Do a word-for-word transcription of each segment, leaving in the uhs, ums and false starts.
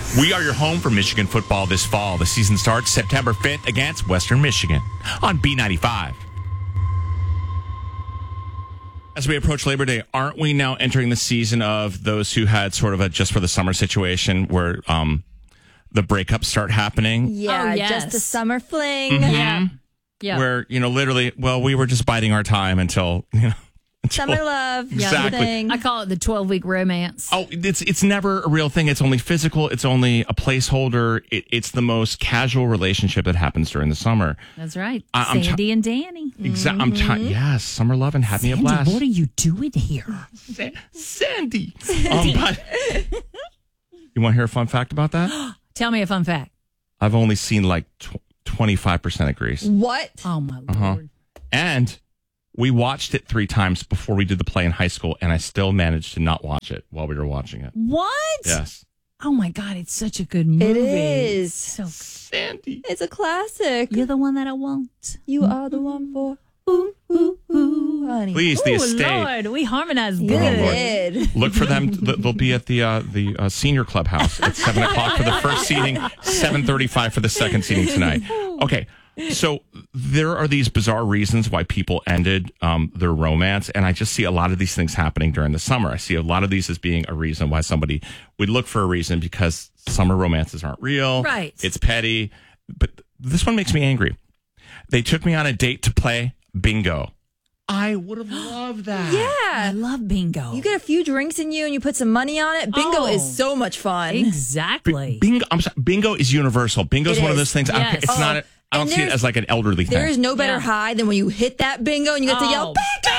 We are your home for Michigan football this fall. The season starts September fifth against Western Michigan on B ninety-five. As we approach Labor Day, aren't we now entering the season of those who had sort of a just for the summer situation where um, the breakups start happening? Yeah, Oh, yes. just a summer fling. Mm-hmm. Yeah. Yeah. Where, you know, literally, well, we were just biding our time until, you know. Until, Summer love. Exactly. Thing. I call it the twelve-week romance. Oh, it's it's never a real thing. It's only physical. It's only a placeholder. It, it's the most casual relationship that happens during the summer. That's right. I- I'm Sandy t- and Danny. Exactly. I'm t- yes, summer love and had me a Sandy, blast. what are you doing here? Sa- Sandy. Um, but you want to hear a fun fact about that? Tell me a fun fact. I've only seen like tw- twenty-five percent of Grease. What? Oh, my Uh-huh. Lord. And we watched it three times before we did the play in high school, and I still managed to not watch it while we were watching it. What? Yes. Oh, my God. It's such a good movie. It is. So good. Sandy. It's a classic. You're the one that I want. You are the one for ooh, ooh, ooh, honey. Please, the Oh, estate. Lord. We harmonized You good. Oh, Lord. did. Look for them. They'll be at the uh, the uh, senior clubhouse at seven o'clock for the first seating, seven thirty-five for the second seating tonight. Okay, so there are these bizarre reasons why people ended um, their romance, and I just see a lot of these things happening during the summer. I see a lot of these as being a reason why somebody would look for a reason because summer romances aren't real. Right. It's petty. But this one makes me angry. They took me on a date to play bingo. I would have loved that. I Yeah. love bingo. You get a few drinks in you and you put some money on it. Bingo Oh. is so much fun. Exactly. Bingo, I'm sorry, bingo is universal. Bingo is It one of is. those things. I don't, Yes. it's Oh, not. A, I don't and see it there's- as like an elderly thing. There is no better Yeah. high than when you hit that bingo and you get to Oh, yell,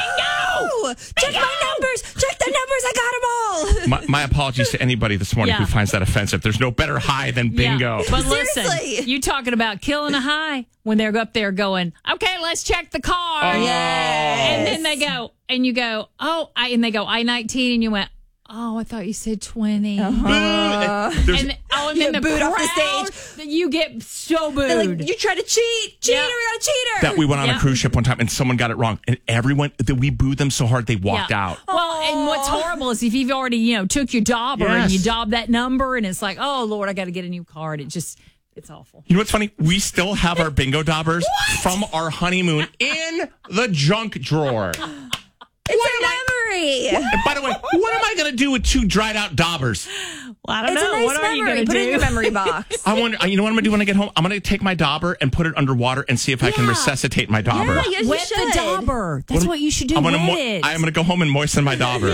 bingo! Check my numbers! Check the numbers! I got them all! my, my apologies to anybody this morning Yeah. who finds that offensive. There's no better high than bingo. Yeah. But listen, Seriously. you talking about killing a high when they're up there going, okay, let's check the car. Oh. And then they go, and you go, oh, I, and they go, I nineteen, and you went, oh, I thought you said twenty. Boo! There's- And, oh, and You then the get booed off the crowd, you get so booed. They're like, you try to cheat! Cheater! Yeah. We got a cheater! that we went on Yeah. a cruise ship one time and someone got it wrong, and everyone that we booed them so hard they walked Yeah. out. Well, and what's horrible is if you've already, you know, took your dauber and Yes. you daub that number, and it's like, oh Lord, I got to get a new card. It just, it's awful. You know what's funny? We still have our bingo daubers from our honeymoon in the junk drawer. It's a memory! And by the way, what am I going to do with two dried out daubers? Well, I don't It's know. a nice what are you memory. going to Put do? it in your memory box. I wonder. You know what I'm going to do when I get home? I'm going to take my dauber and put it underwater and see if I can Yeah. resuscitate my dauber. Yeah, yes, you Wet the should. dauber. That's what you should do. I'm gonna Wet mo- it. I'm gonna go home and moisten my dauber.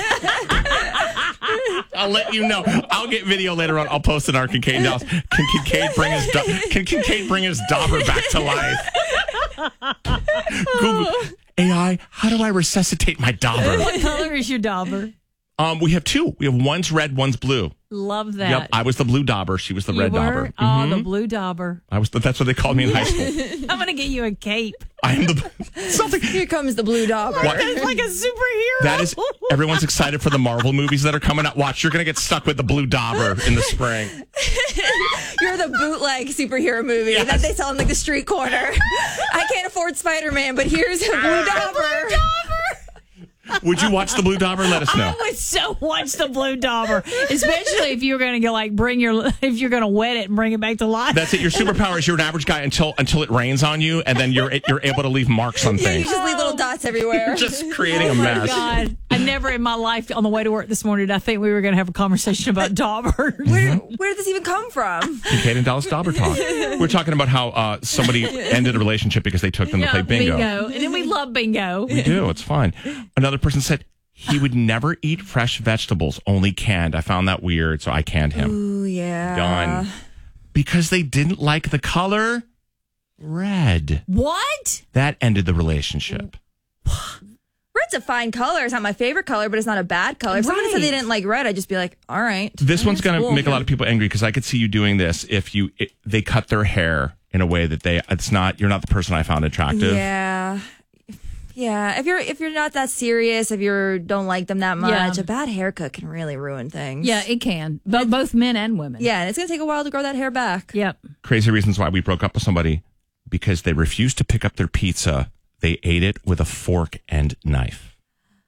I'll let you know. I'll get video later on. I'll post it on our Kincaid Dolls. Can Kincaid bring his do- Can Kincaid bring his dauber back to life? Google A I. How do I resuscitate my dauber? What color is your dauber? Um, we have two. We have one's red, one's blue. Love that. Yep, I was the blue dauber. She was the You red were? dauber. Oh, Mhm. the blue dauber. I was. The, that's what they called me in high school. I'm going to get you a cape. I am the something. Here comes the blue dauber. What? It's like a superhero. That is, everyone's excited for the Marvel movies that are coming out. Watch, you're going to get stuck with the blue dauber in the spring. You're the bootleg superhero movie Yes. that they sell in like the street corner. I can't afford Spider-Man, but here's a blue dauber. Would you watch the blue dauber? Let us know. I would so watch the blue dauber, especially if you're going to like bring your, if you're going to wet it and bring it back to life. That's it. Your superpower is you're an average guy until until it rains on you, and then you're you're able to leave marks on Yeah, you things. just leave little dots everywhere. Just creating a Oh my mess. God. I never in my life on the way to work this morning, I think we were going to have a conversation about daubers. Where, where did this even come from? Kincaid and Dallas Dauber talk. We're talking about how uh, somebody ended a relationship because they took them to Yeah, play bingo. And then we love bingo. We do. It's fun. Another person said he would never eat fresh vegetables, only canned. I found that weird, so I canned him. Ooh, yeah. Done. Because they didn't like the color red. What? That ended the relationship. Red's a fine color. It's not my favorite color, but it's not a bad color. If someone said they Right. didn't like red, I'd just be like, all right. This one's going to cool. make a lot of people angry because I could see you doing this if you it, they cut their hair in a way that they it's not you're not the person I found attractive. Yeah. Yeah. If you're if you're not that serious, if you don't like them that much, Yeah. a bad haircut can really ruin things. Yeah, it can. But both men and women. Yeah, and it's gonna take a while to grow that hair back. Yep. Crazy reasons why we broke up with somebody because they refused to pick up their pizza. They ate it with a fork and knife.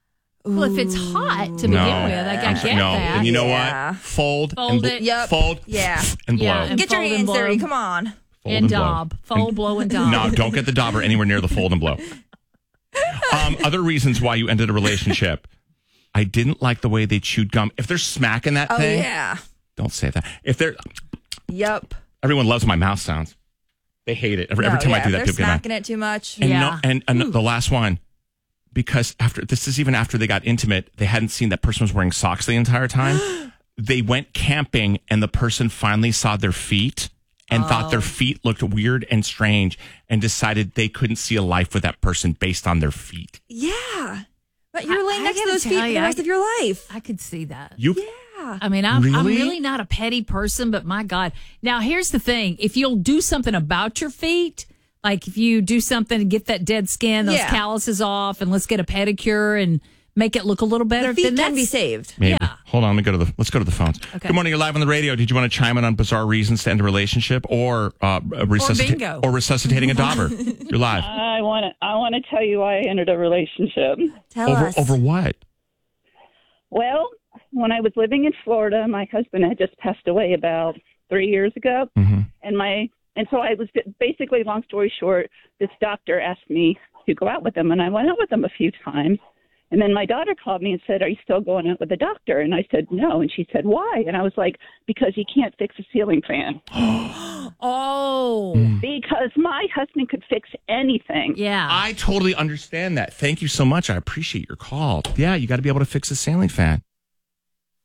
Well, if it's hot to begin No. with, like I get no. that. And you know Yeah. what? Fold, Fold and bl- it. Yep. fold, Yeah. and blow. Yeah, and Get your fold and hands blow. dirty. Come on. Fold and blow. daub. Fold, And- blow, and daub. No, don't get the dauber anywhere near the fold and blow. Um, other reasons why you ended a relationship. I didn't like the way they chewed gum. If they're smacking that Oh, thing, yeah. don't say that. If they're, Yep. everyone loves my mouth sounds. They hate it. Every, every No, time yeah, I do that, they're people get mad. smacking it too much. And, Yeah. no, and, and the last one, because after this is even after they got intimate, they hadn't seen that person was wearing socks the entire time. They went camping, and the person finally saw their feet and thought Oh. their feet looked weird and strange, and decided they couldn't see a life with that person based on their feet. Yeah. But you're I- laying I next to gotta those feet tell for the you, rest I- of your life. I could see that. You, Yeah. I mean, I'm I'm Really? really not a petty person, but my God. Now, here's the thing. If you'll do something about your feet, like if you do something to get that dead skin, those Yeah. calluses off, and let's get a pedicure and make it look a little better, The feet then can that's, be saved. maybe. Yeah. Hold on, let me go to the. Let's go to the phones. Okay. Good morning. You're live on the radio. Did you want to chime in on bizarre reasons to end a relationship, or uh, resuscita- bingo. or resuscitating a dauber? You're live. I want to. I want to tell you why I ended a relationship. Tell over us. over what? Well, when I was living in Florida, my husband had just passed away about three years ago, Mm-hmm. and my and so I was basically, long story short, this doctor asked me to go out with him, and I went out with him a few times. And then my daughter called me and said, "Are you still going out with the doctor?" And I said, "No." And she said, "Why?" And I was like, "Because he can't fix a ceiling fan." Oh, Because my husband could fix anything. yeah. I totally understand that. Thank you so much. I appreciate your call. Yeah, you got to be able to fix a ceiling fan.